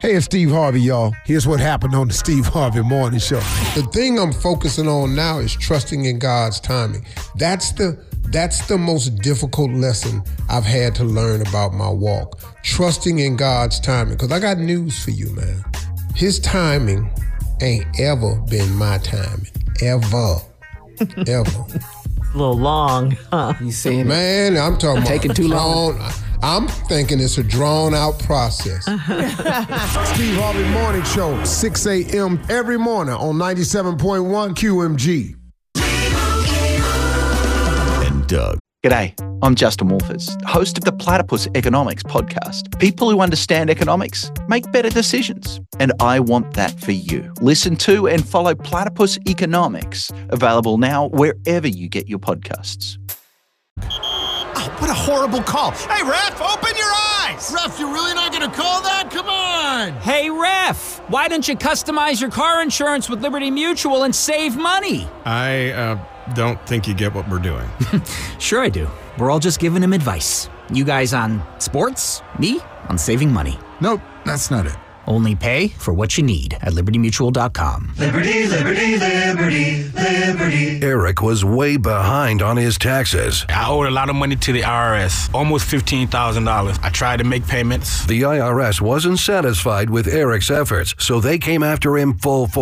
Hey, it's Steve Harvey, y'all. Here's what happened on the Steve Harvey Morning Show. The thing I'm focusing on now is trusting in God's timing. That's the most difficult lesson I've had to learn about my walk. Trusting in God's timing. Because I got news for you, man. His timing ain't ever been my timing. Ever. Ever. A little long, huh? You saying Man, I'm talking about taking too long. I'm thinking it's a drawn-out process. Steve Harvey Morning Show, 6 a.m. every morning on 97.1 QMG. And Doug. G'day, I'm Justin Wolfers, host of the Platypus Economics podcast. People who understand economics make better decisions, and I want that for you. Listen to and follow Platypus Economics, available now wherever you get your podcasts. Oh, what a horrible call. Hey, ref, open your eyes. Ref, you're really not going to call that? Come on. Hey, ref, why don't you customize your car insurance with Liberty Mutual and save money? I don't think you get what we're doing. Sure I do. We're all just giving him advice. You guys on sports, me on saving money. Nope, that's not it. Only pay for what you need at libertymutual.com. Liberty, liberty, liberty, liberty. Eric was way behind on his taxes. I owed a lot of money to the IRS, almost $15,000. I tried to make payments. The IRS wasn't satisfied with Eric's efforts, so they came after him full force.